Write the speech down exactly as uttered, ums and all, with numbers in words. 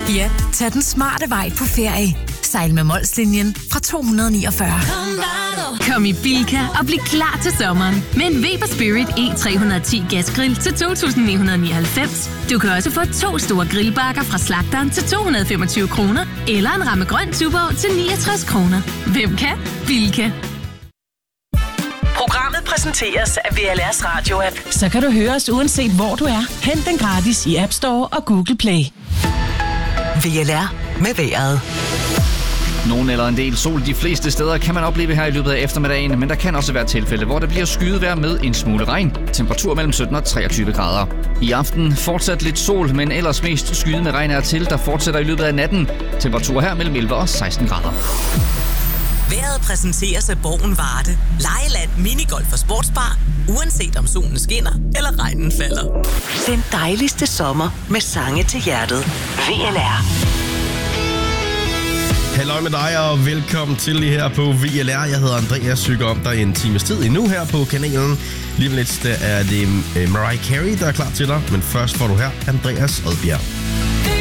Ja, tag den smarte vej på ferie. Sejl med Molslinjen fra to hundrede niogfyrre. Kom i Bilka og bliv klar til sommeren med en Weber Spirit E tre hundrede og ti gasgrill til to tusind ni hundrede nioghalvfems. Du kan også få to store grillbakker fra slagteren til to hundrede og femogtyve kroner, eller en ramme grøn Tuborg til niogtres kroner. Hvem kan? Bilka. Programmet præsenteres af V L R's radio-app. Så kan du høre os uanset hvor du er. Hent den gratis i App Store og Google Play. V L R med vejret. Nogen eller en del sol de fleste steder kan man opleve her i løbet af eftermiddagen, men der kan også være tilfælde, hvor der bliver skydevejr med en smule regn. Temperatur mellem sytten og treogtyve grader. I aften fortsat lidt sol, men ellers mest skyet med regn er til, der fortsætter i løbet af natten. Temperatur her mellem elleve og seksten grader. Vejret præsenteres af Borgen Varde. Lejeland, minigolf og sportsbar. Uanset om solen skinner eller regnen falder. Den dejligste sommer med sange til hjertet. V L R. Halløj med dig, og velkommen til lige her på V L R. Jeg hedder Andreas, cykler om dig en times tid endnu her på kanalen. Lige om lidt, der er det Mariah Carey, der er klar til dig. Men først får du her Andreas Odbjerg.